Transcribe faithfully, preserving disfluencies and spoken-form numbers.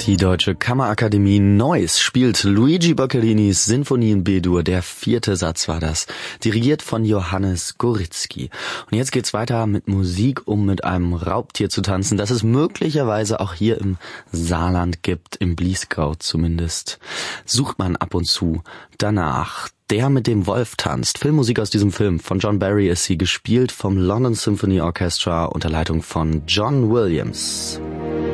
Die Deutsche Kammerakademie Neuss spielt Luigi Boccalinis Sinfonie in B-Dur, der vierte Satz war das, dirigiert von Johannes Goritzky. Und jetzt geht's weiter mit Musik, um mit einem Raubtier zu tanzen, das es möglicherweise auch hier im Saarland gibt, im Bliesgau zumindest. Sucht man ab und zu danach. Der mit dem Wolf tanzt. Filmmusik aus diesem Film. Von John Barry ist sie, gespielt vom London Symphony Orchestra unter Leitung von John Williams.